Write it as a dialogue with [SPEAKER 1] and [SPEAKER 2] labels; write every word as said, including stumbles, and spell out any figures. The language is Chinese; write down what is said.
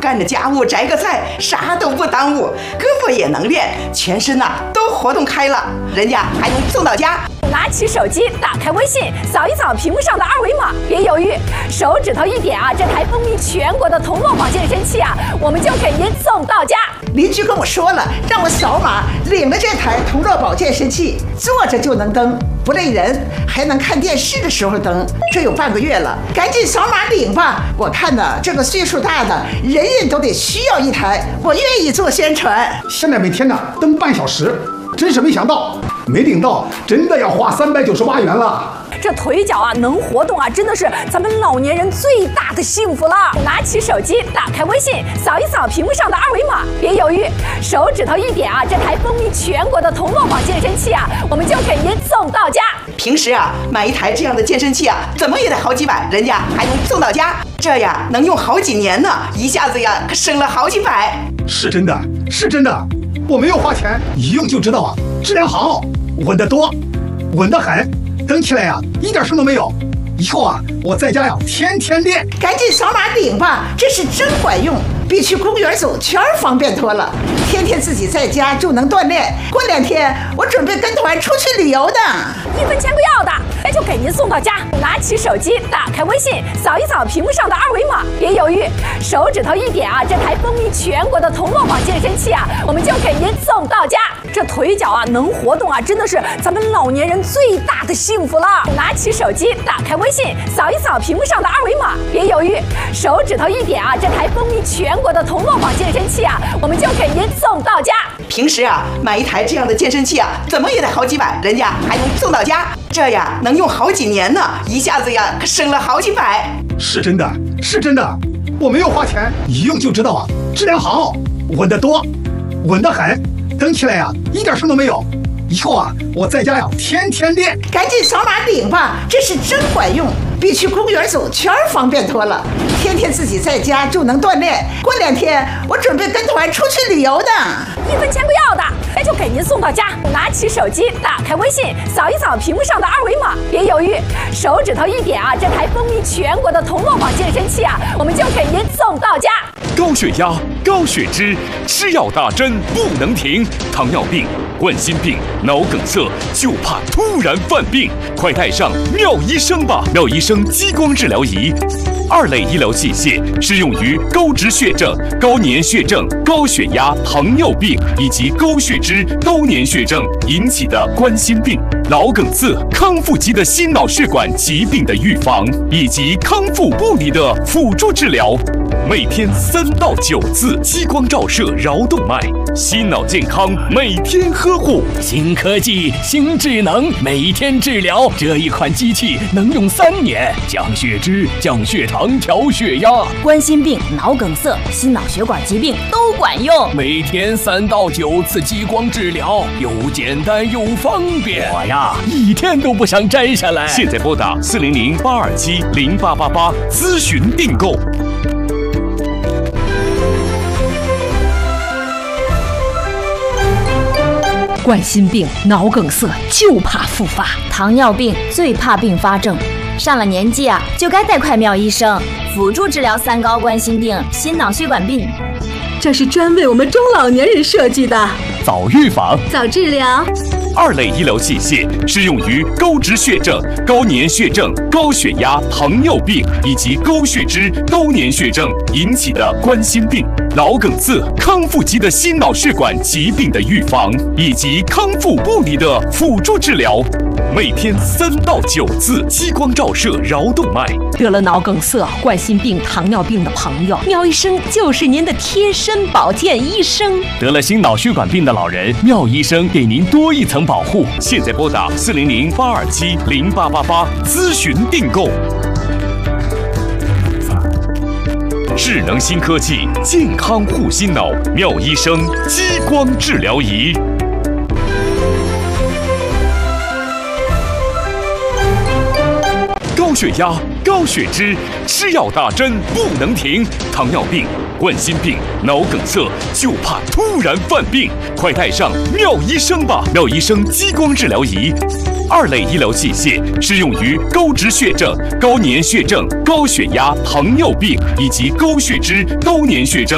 [SPEAKER 1] 干着家务，摘个菜，啥都不耽误，胳膊也能练，全身呐、啊、都活动开了，人家还能送到家。
[SPEAKER 2] 拿起手机，打开微信，扫一扫屏幕上的二维码，别犹豫，手指头一点啊，这台风靡全国的铜锣宝健身器啊，我们就给您送到家。
[SPEAKER 3] 邻居跟我说了，让我扫码领了这台铜锣宝健身器，坐着就能蹬，不累人，还能看电视的时候蹬。这有半个月了，赶紧扫码领吧！我看呢，这个岁数大的人人都得需要一台，我愿意做宣传。
[SPEAKER 4] 现在每天呢蹬半小时，真是没想到，没领到真的要花三百九十八元了。
[SPEAKER 2] 这腿脚啊能活动啊，真的是咱们老年人最大的幸福了。拿起手机，打开微信，扫一扫屏幕上的二维码，别犹豫，手指头一点啊，这台风靡全国的铜锣宝健身器啊，我们就给您送到家。
[SPEAKER 1] 平时啊买一台这样的健身器啊，怎么也得好几百，人家还能送到家，这呀能用好几年呢，一下子呀可省了好几百。
[SPEAKER 4] 是真的，是真的，我没有花钱，一用就知道啊，质量好，稳得多，稳得很。蹬起来呀、啊，一点声都没有。以后啊，我在家呀，天天练。
[SPEAKER 3] 赶紧扫码领吧，这是真管用，比去公园走圈方便多了。天天自己在家就能锻炼。过两天我准备跟团出去旅游的，
[SPEAKER 2] 一分钱不要的，那就给您送到家。拿起手机，打开微信，扫一扫屏幕上的二维码，别犹豫，手指头一点啊，这台风靡全国的铜锣宝健身器啊，我们就给您送到家。这腿脚啊能活动啊，真的是咱们老年人最大的幸福了。拿起手机，打开微信，扫一扫屏幕上的二维码，别犹豫，手指头一点啊，这台风靡全国的铜锣宝健身器啊，我们就给您送到家。
[SPEAKER 1] 平时啊买一台这样的健身器啊，怎么也得好几百，人家还能送到家，这呀能用好几年呢，一下子呀可省了好几百。
[SPEAKER 4] 是真的，是真的，我没有花钱，一用就知道啊，质量好，稳得多，稳得很。蹬起来呀、啊，一点声都没有。以后啊，我在家呀，天天练。
[SPEAKER 3] 赶紧扫码领吧，这是真管用，比去公园走圈方便多了。天天自己在家就能锻炼。过两天我准备跟团出去旅游的，
[SPEAKER 2] 一分钱不要的，那就给您送到家。拿起手机，打开微信，扫一扫屏幕上的二维码，别犹豫，手指头一点啊，这台风靡全国的铜锣宝健身器啊，我们就给您送到家。
[SPEAKER 5] 高血压、高血脂，吃药打针不能停；糖尿病、冠心病、脑梗塞，就怕突然犯病，快带上妙医生吧！妙医生激光治疗仪，二类医疗器械，适用于高脂血症、高粘血症、高血压、糖尿病以及高血脂、高粘血症引起的冠心病、脑梗塞、康复期的心脑血管疾病的预防，以及康复不离的辅助治疗。每天三到九次激光照射桡动脉，心脑健康每天呵护。
[SPEAKER 6] 新科技、新智能，每天治疗。这一款机器能用三年，降血脂、降血糖、调血压，
[SPEAKER 7] 冠心病、脑梗塞、心脑血管疾病都管用。
[SPEAKER 6] 每天三到九次激光治疗，又简单又方便。我呀，一天都不想摘下来。
[SPEAKER 5] 现在拨打四零零八二七零八八八咨询订购。
[SPEAKER 8] 冠心病、脑梗塞就怕复发，
[SPEAKER 7] 糖尿病最怕并发症。上了年纪啊，就该带快妙医生辅助治疗三高冠心病、心脑血管病。
[SPEAKER 8] 这是专为我们中老年人设计的，
[SPEAKER 5] 早预防、
[SPEAKER 8] 早治疗。
[SPEAKER 5] 二类医疗器械，适用于高脂血症、高粘血症、高血压、糖尿病以及高血脂、高粘血症引起的冠心病、脑梗塞、康复期的心脑血管疾病的预防，以及康复不离的辅助治疗。每天三到九次激光照射桡动脉。
[SPEAKER 8] 得了脑梗塞、冠心病、糖尿病的朋友，妙医生就是您的贴身保健医生。
[SPEAKER 5] 得了心脑血管病的老人，妙医生给您多一层保护。现在拨打四零零八二七零八八八咨询订购。智能新科技，健康护心脑，妙医生激光治疗仪。高血压、高血脂，吃药打针不能停；糖尿病、冠心病、脑梗塞，就怕突然犯病，快带上妙医生吧！妙医生激光治疗仪，二类医疗器械，适用于高脂血症、高粘血症、高血压、糖尿病以及高血脂、高粘血症